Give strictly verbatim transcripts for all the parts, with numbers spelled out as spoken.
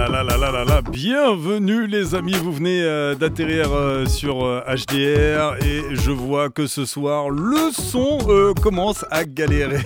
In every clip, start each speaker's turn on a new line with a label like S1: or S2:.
S1: Là, là, là, là, là. Bienvenue les amis, vous venez euh, d'atterrir euh, sur euh, H D R et je vois que ce soir le son euh, commence à galérer.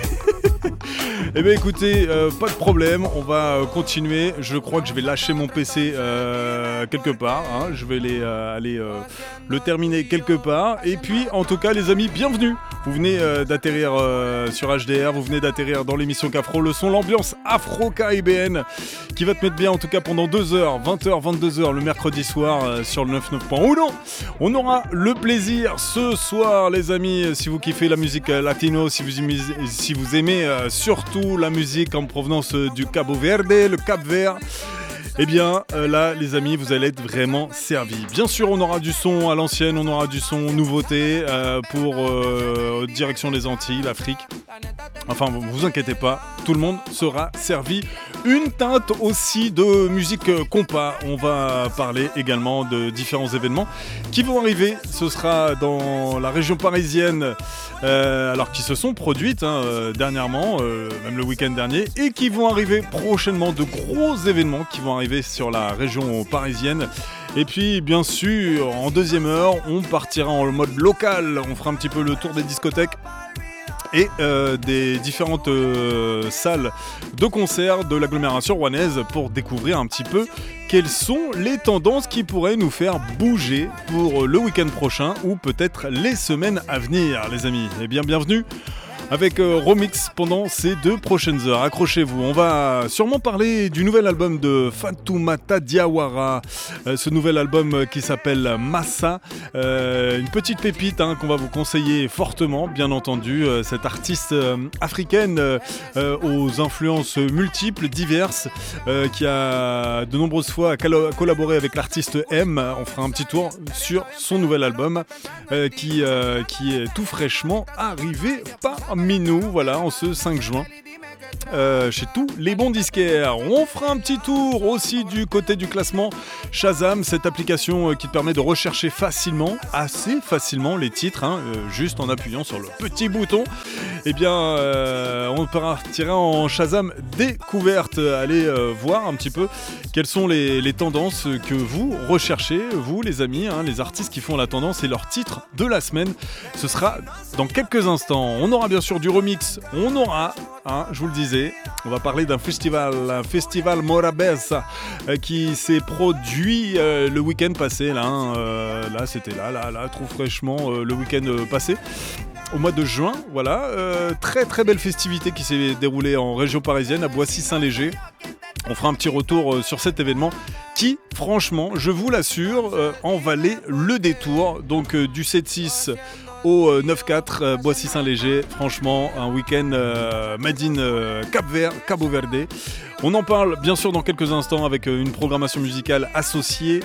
S1: Eh bien écoutez, euh, pas de problème, on va euh, continuer. Je crois que je vais lâcher mon P C euh, quelque part, hein. Je vais aller, euh, aller euh, le terminer quelque part. Et puis en tout cas les amis, bienvenue. Vous venez euh, d'atterrir euh, sur H D R, vous venez d'atterrir dans l'émission Cafro, le son, l'ambiance afro-caribéenne qui va te mettre bien en tout cas pendant deux heures, vingt heures, vingt-deux heures le mercredi soir euh, sur le quatre-vingt-neuf point un. On aura le plaisir ce soir les amis, si vous kiffez la musique euh, latino, si vous aimez, si vous aimez euh, surtout la musique en provenance euh, du Cabo Verde, le Cap-Vert. Eh bien, euh, là, les amis, vous allez être vraiment servis. Bien sûr, on aura du son à l'ancienne, on aura du son nouveauté euh, pour euh, direction les Antilles, l'Afrique. Enfin, vous vous inquiétez pas, tout le monde sera servi. Une teinte aussi de musique compas. On va parler également de différents événements qui vont arriver. Ce sera dans la région parisienne, euh, alors qui se sont produites hein, euh, dernièrement, euh, même le week-end dernier, et qui vont arriver prochainement. De gros événements qui vont arriver sur la région parisienne. Et puis bien sûr en deuxième heure on partira en mode local, on fera un petit peu le tour des discothèques et euh, des différentes euh, salles de concert de l'agglomération rouennaise pour découvrir un petit peu quelles sont les tendances qui pourraient nous faire bouger pour le week-end prochain ou peut-être les semaines à venir les amis. Et bien bienvenue avec euh, Romix pendant ces deux prochaines heures. Accrochez-vous, on va sûrement parler du nouvel album de Fatoumata Diawara, euh, ce nouvel album qui s'appelle Massa, euh, une petite pépite hein, qu'on va vous conseiller fortement, bien entendu, euh, cette artiste euh, africaine euh, euh, aux influences multiples, diverses, euh, qui a de nombreuses fois calo- collaboré avec l'artiste M. On fera un petit tour sur son nouvel album euh, qui, euh, qui est tout fraîchement arrivé par Minou, voilà, en ce cinq juin. Euh, chez tous les bons disquaires. On fera un petit tour aussi du côté du classement Shazam, cette application euh, qui te permet de rechercher facilement, assez facilement les titres, hein, euh, juste en appuyant sur le petit bouton. Eh bien, euh, on partira en Shazam découverte. Allez euh, voir un petit peu quelles sont les, les tendances que vous recherchez, vous les amis, hein, les artistes qui font la tendance et leurs titres de la semaine. Ce sera dans quelques instants. On aura bien sûr du remix, on aura, hein, je vous le disais, on va parler d'un festival, un festival Morabeza euh, qui s'est produit euh, le week-end passé. Là, hein, euh, là c'était là, là, là, tout fraîchement euh, le week-end euh, passé. Au mois de juin, voilà, euh, très très belle festivité qui s'est déroulée en région parisienne, à Boissy-Saint-Léger. On fera un petit retour euh, sur cet événement qui, franchement, je vous l'assure, euh, en valait le détour. Donc euh, du sept six au euh, neuf quatre, euh, Boissy-Saint-Léger, franchement, un week-end euh, made in euh, Cap-Vert, Cabo Verde. On en parle bien sûr dans quelques instants avec une programmation musicale associée.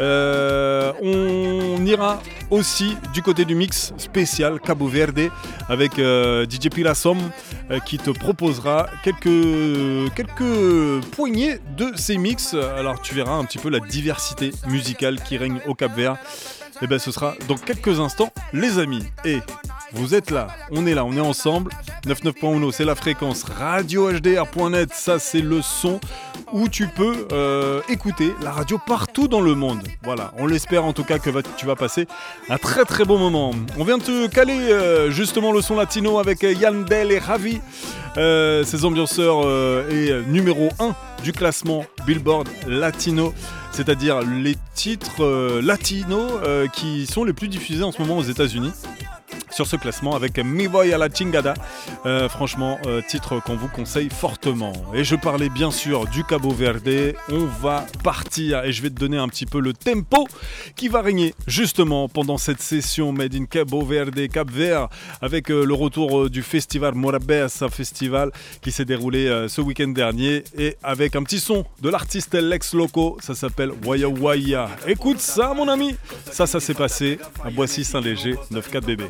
S1: Euh, on ira aussi du côté du mix spécial Cabo Verde avec euh, D J Pilasom euh, qui te proposera quelques, quelques poignées de ces mix. Alors tu verras un petit peu la diversité musicale qui règne au Cap-Vert. Et bien ce sera dans quelques instants les amis. Et vous êtes là, on est là, on est ensemble. quatre-vingt-neuf point un, c'est la fréquence radio h d r point net, ça c'est le son où tu peux euh, écouter la radio partout dans le monde. Voilà, on l'espère en tout cas que va, tu vas passer un très très bon moment. On vient de te caler euh, justement le son latino avec Yandel et Javi. Euh, ces ambianceurs euh, est numéro un du classement Billboard Latino, c'est-à-dire les titres euh, latinos euh, qui sont les plus diffusés en ce moment aux États-Unis. Sur ce classement avec Mi Voy a la Chingada, euh, franchement euh, titre qu'on vous conseille fortement. Et je parlais bien sûr du Cabo Verde, on va partir et je vais te donner un petit peu le tempo qui va régner justement pendant cette session Made in Cabo Verde, Cap Vert, avec euh, le retour euh, du festival Morabeza Festival qui s'est déroulé euh, ce week-end dernier et avec un petit son de l'artiste Lex Loco, ça s'appelle Waya Waya. Écoute ça mon ami, ça ça s'est passé à Boissy-Saint-Léger, neuf quatre bébé.